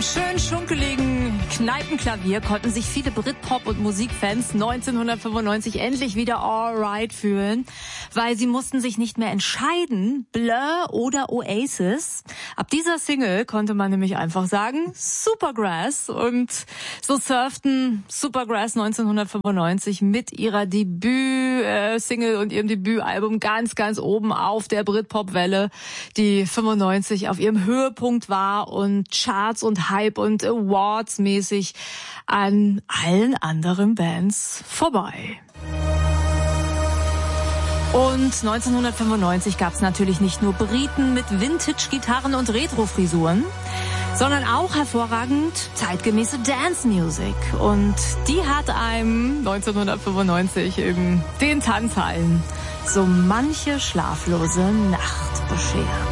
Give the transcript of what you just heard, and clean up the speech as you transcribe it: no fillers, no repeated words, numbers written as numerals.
schön schunkeligen Kneipenklavier konnten sich viele Britpop- und Musikfans 1995 endlich wieder alright fühlen, weil sie mussten sich nicht mehr entscheiden, Blur oder Oasis. Ab dieser Single konnte man nämlich einfach sagen, Supergrass. Und so surften Supergrass 1995 mit ihrer Debüt-Single und ihrem Debütalbum ganz, ganz oben auf der Britpop-Welle, die 95 auf ihrem Höhepunkt war und Charts und Hype und Awards mäßig an allen anderen Bands vorbei. Und 1995 gab es natürlich nicht nur Briten mit Vintage-Gitarren und Retro-Frisuren, sondern auch hervorragend zeitgemäße Dance-Music. Und die hat einem 1995 in den Tanzhallen so manche schlaflose Nacht beschert.